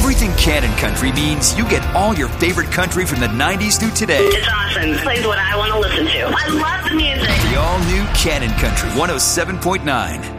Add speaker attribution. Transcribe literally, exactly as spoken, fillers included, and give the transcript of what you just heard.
Speaker 1: Everything Cannon Country means you get all your favorite country from the nineties through today.
Speaker 2: It's awesome. It plays what I want to listen to. I love the music.
Speaker 1: The all-new Cannon Country one oh seven point nine.